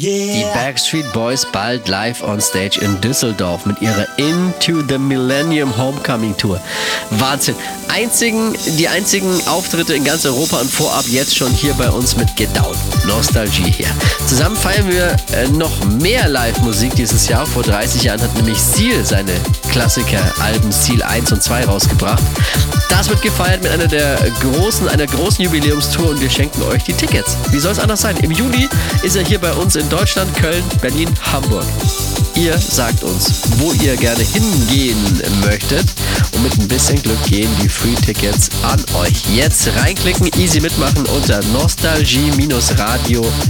Die Backstreet Boys bald live on stage in Düsseldorf mit ihrer Into the Millennium Homecoming Tour. Wahnsinn. Die einzigen Auftritte in ganz Europa und vorab jetzt schon hier bei uns mit Get Down. Nostalgie hier. Zusammen feiern wir noch mehr Live-Musik dieses Jahr. Vor 30 Jahren hat nämlich Seal seine Klassiker-Alben Seal 1 und 2 rausgebracht. Das wird gefeiert mit einer großen Jubiläumstour und wir schenken euch die Tickets. Wie soll es anders sein? Im Juli ist er hier bei uns in Deutschland, Köln, Berlin, Hamburg. Ihr sagt uns, wo ihr gerne hingehen möchtet und mit ein bisschen Glück gehen die Free-Tickets an euch. Jetzt reinklicken, easy mitmachen unter nostalgie-radio.de.